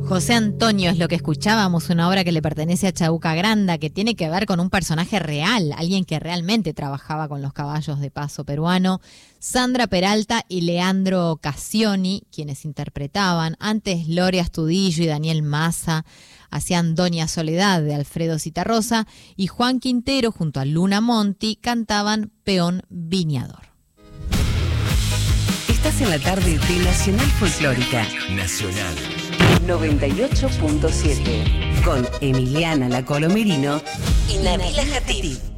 José Antonio es lo que escuchábamos, una obra que le pertenece a Chabuca Granda, que tiene que ver con un personaje real, alguien que realmente trabajaba con los caballos de paso peruano. Sandra Peralta y Leandro Cassioni, quienes interpretaban. Antes Lore Astudillo y Daniel Massa hacían Doña Soledad de Alfredo Citarrosa, y Juan Quintero junto a Luna Monti cantaban Peón Viñador. Estás en la tarde de Nacional Folclórica. Nacional 98.7 con Emiliana La Colomerino y Nabila Jatib.